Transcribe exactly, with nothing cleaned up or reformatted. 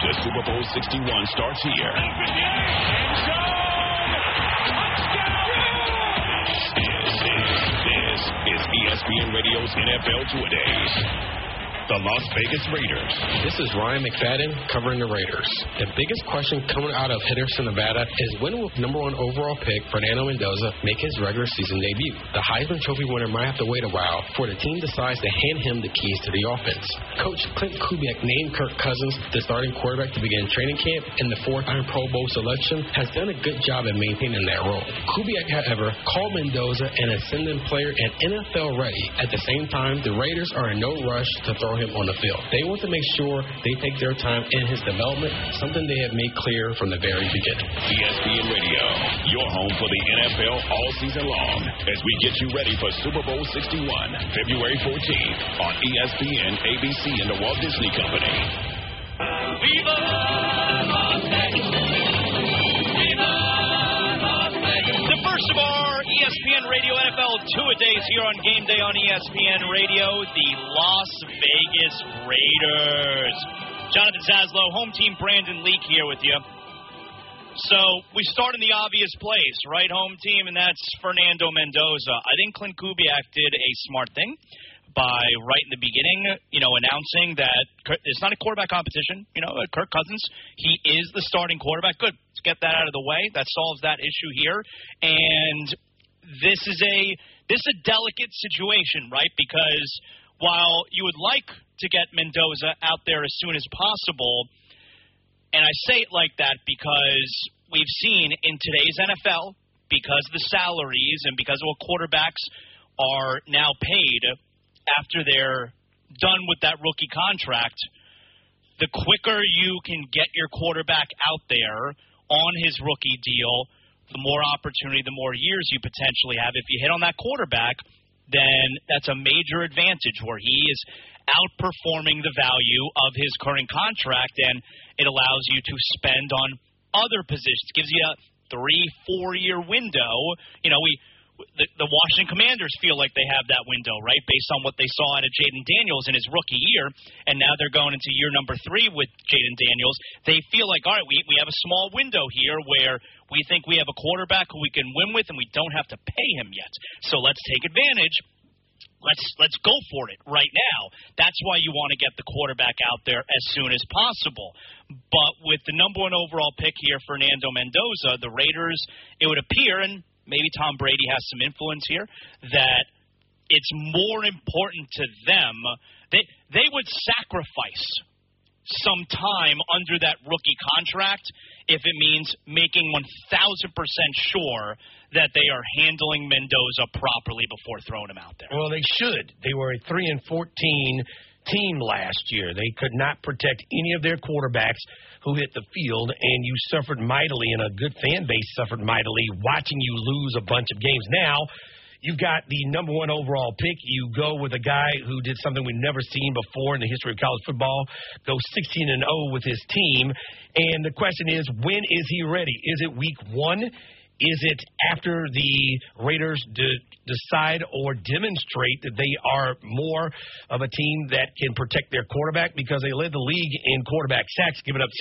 The Super Bowl sixty-one starts here. This is, this is E S P N Radio's N F L Two-A-Days. The Las Vegas Raiders. This is Ryan McFadden covering the Raiders. The biggest question coming out of Henderson, Nevada is when will number one overall pick Fernando Mendoza make his regular season debut? The Heisman Trophy winner might have to wait a while before the team decides to hand him the keys to the offense. Coach Clint Kubiak named Kirk Cousins the starting quarterback to begin training camp, and the fourth-time Pro Bowl selection has done a good job at maintaining that role. Kubiak, however, called Mendoza an ascendant player and N F L ready. At the same time, the Raiders are in no rush to throw him on the field. They want to make sure they take their time in his development, something they have made clear from the very beginning. E S P N Radio, your home for the N F L all season long, as we get you ready for Super Bowl sixty-one, February fourteenth, on E S P N, A B C, and the Walt Disney Company. Viva Las Vegas! Viva Las Vegas! The first of our E S P N Radio N F L Two-A-Days here on Game Day on E S P N Radio, the Las Vegas Raiders. Jonathan Zaslow, home team Brandon Leak here with you. So we start in the obvious place, right, home team, and that's Fernando Mendoza. I think Clint Kubiak did a smart thing by right in the beginning, you know, announcing that it's not a quarterback competition. You know, Kirk Cousins, he is the starting quarterback. Good. Let's get that out of the way. That solves that issue here. And this is a this is a delicate situation, right? Because while you would like to get Mendoza out there as soon as possible, and I say it like that because we've seen in today's N F L, because of the salaries and because of what quarterbacks are now paid after they're done with that rookie contract, the quicker you can get your quarterback out there on his rookie deal, the more opportunity, the more years you potentially have. If you hit on that quarterback, then that's a major advantage where he is outperforming the value of his current contract, and it allows you to spend on other positions. It gives you a three, four-year window. You know, we the, the Washington Commanders feel like they have that window, right, based on what they saw out of Jaden Daniels in his rookie year, and now they're going into year number three with Jaden Daniels. They feel like, all right, we, we have a small window here where we think we have a quarterback who we can win with, and we don't have to pay him yet. So let's take advantage. Let's let's go for it right now. That's why you want to get the quarterback out there as soon as possible. But with the number one overall pick here, Fernando Mendoza, the Raiders, it would appear, and maybe Tom Brady has some influence here, that it's more important to them. They they would sacrifice some time under that rookie contract if it means making one thousand percent sure that they are handling Mendoza properly before throwing him out there. Well, they should. They were a three and fourteen team last year. They could not protect any of their quarterbacks who hit the field, and you suffered mightily, and a good fan base suffered mightily watching you lose a bunch of games. Now, you've got the number one overall pick. You go with a guy who did something we've never seen before in the history of college football, go sixteen and oh with his team. And the question is, when is he ready? Is it week one? Is it after the Raiders de- decide or demonstrate that they are more of a team that can protect their quarterback? Because they led the league in quarterback sacks, giving up